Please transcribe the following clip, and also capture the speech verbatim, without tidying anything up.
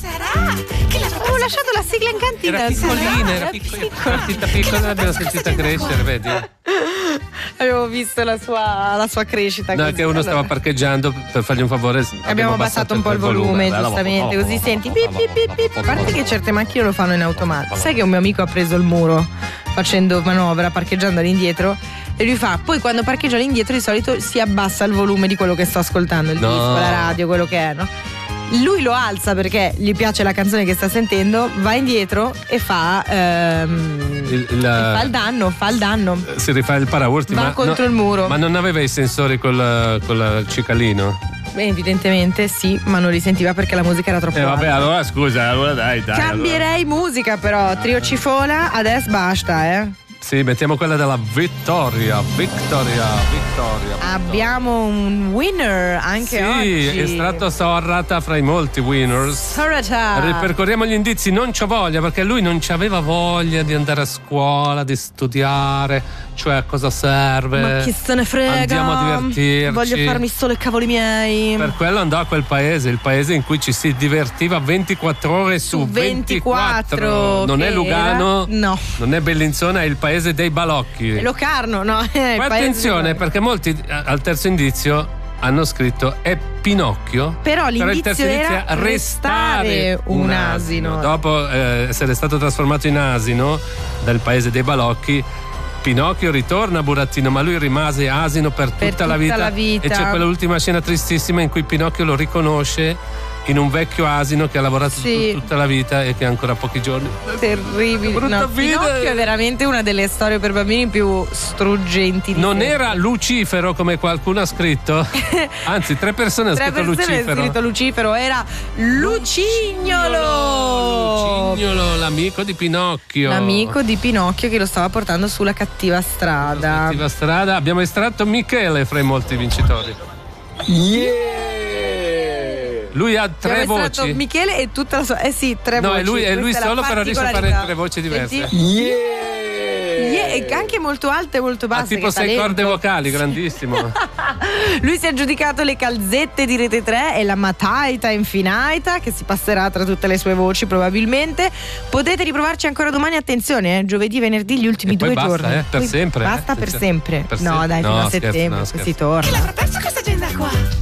sarà? Che la Ho lasciato la sigla in cantina. Era piccolina, sarà? era piccolina, partita piccola, l'abbiamo sentita crescere, vedi? Avevo visto la sua, la sua crescita. No, così. che uno stava Allora, parcheggiando per fargli un favore. Abbiamo, abbiamo abbassato un po' il volume, giustamente, così senti pip, pip, pip, pip. A parte che certe macchine lo fanno in automatico. Sai che un mio amico ha preso il muro facendo manovra, parcheggiando all'indietro, e lui fa, poi quando parcheggia all'indietro di solito si abbassa il volume di quello che sto ascoltando, il No. disco, la radio, quello che è, no? Lui lo alza perché gli piace la canzone che sta sentendo, va indietro e fa ehm, Il- il- e fa il danno, fa il danno. Si rifà il paraurti, Va ma contro no- il muro. Ma non aveva i sensori col, col cicalino? Beh, evidentemente sì, ma non li sentiva perché la musica era troppo Eh vabbè, alta. allora scusa, allora dai, dai. Cambierei musica però, trio cifola, adesso basta, eh. allora. Sì, mettiamo quella della Vittoria, Vittoria, Vittoria. Abbiamo un winner anche Sì, oggi. estratto Sorrata fra i molti winners. Sorrata. Ripercorriamo gli indizi, non c'ho voglia, perché lui non c'aveva voglia di andare a scuola, di studiare, cioè a cosa serve. Ma chi se ne frega? Andiamo a divertirci. Voglio farmi solo i cavoli miei. Per quello andò a quel paese, il paese in cui ci si divertiva ventiquattro ore su, Su ventiquattro, ventiquattro. Non che è Lugano, era? No. non è Bellinzona, è il paese dei balocchi. Locarno, no? Eh, il Poi paese attenzione, di- perché molti a- al terzo indizio hanno scritto è Pinocchio. Però il l'indizio terzo indizio era è restare un asino. Dopo eh, essere stato trasformato in asino dal paese dei balocchi, Pinocchio ritorna a Burattino, ma lui rimase asino per tutta, Per tutta la, vita. la vita. E c'è quell'ultima scena tristissima in cui Pinocchio lo riconosce in un vecchio asino che ha lavorato Sì. tut- tutta la vita e che ha ancora pochi giorni. Terribile. Brutta No, vita. Pinocchio è veramente una delle storie per bambini più struggenti di Non sempre. era Lucifero come qualcuno ha scritto? Anzi, tre persone hanno Tre scritto persone hanno Lucifero. scritto Lucifero, era Lucignolo. Lucignolo, l'amico di Pinocchio. L'amico di Pinocchio che lo stava portando sulla cattiva strada. Cattiva strada. Abbiamo estratto Michele fra i molti vincitori. Lui ha tre Abbiamo estratto voci. Michele e tutta la sua. Eh sì, tre No, voci. è lui, è lui Questa la solo, però riesce a fare particolarità. tre voci diverse. Senti? Yeah, e anche molto alte e molto Ha basse. tipo che sei talento. corde vocali, grandissimo. Lui si è aggiudicato le calzette di Rete tre e la Mataita Infinaita, che si passerà tra tutte le sue voci probabilmente. Potete riprovarci ancora domani, attenzione, eh, giovedì, venerdì, gli ultimi E poi due basta, giorni. eh, per Poi sempre, Basta eh, per cioè, sempre. per no, sempre. dai, fino No, a scherzo, settembre, no, poi scherzo. si torna. Che l'avrà perso questa agenda qua?